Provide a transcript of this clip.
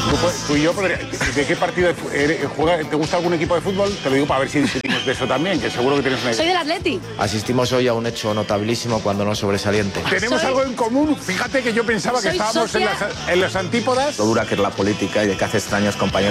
Tú y yo, ¿de qué partido juega? ¿Te gusta algún equipo de fútbol? Te lo digo para ver si discutimos de eso también, que seguro que tienes una idea. Soy del Atleti. Asistimos hoy a un hecho notabilísimo cuando no sobresaliente. Tenemos algo en común. Fíjate que yo pensaba que estábamos en las antípodas. Lo dura que es la política y de que hace extraños compañeros.